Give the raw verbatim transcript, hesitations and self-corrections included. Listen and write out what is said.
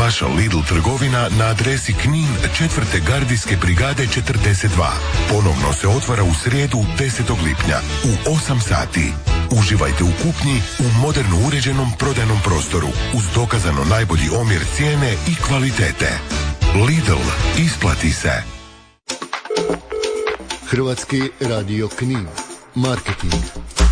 Vaša Lidl trgovina na adresi Knin četvrte gardijske brigade četrdeset dva. Ponovno se otvara u srijedu desetog lipnja u osam sati. Uživajte u kupnji u moderno uređenom prodajnom prostoru uz dokazano najbolji omjer cijene i kvalitete. Lidl, isplati se. Hrvatski radio Knin. Marketing.